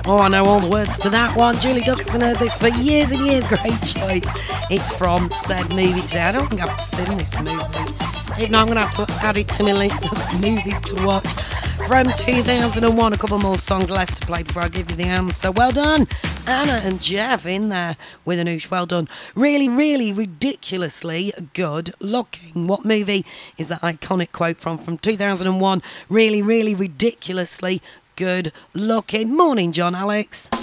Oh, I know all the words to that one. Julie Duck hasn't heard this for years and years. Great choice. It's from said movie today. I don't think I've seen this movie. If not, I'm going to have to add it to my list of movies to watch. From 2001, a couple more songs left to play before I give you the answer. Well done, Anna and Jeff in there with an oosh. Well done. Really, really ridiculously good looking. What movie is that iconic quote from 2001? Really, really ridiculously good looking. Morning, John Alex.